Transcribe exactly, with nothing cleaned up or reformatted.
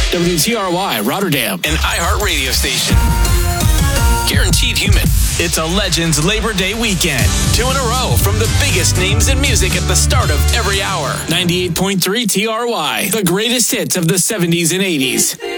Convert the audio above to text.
W T R Y, Rotterdam. An iHeart radio station. Guaranteed human. It's a Legends Labor Day weekend. Two in a row from the biggest names in music at the start of every hour. ninety-eight point three T R Y, the greatest hits of the seventies and eighties.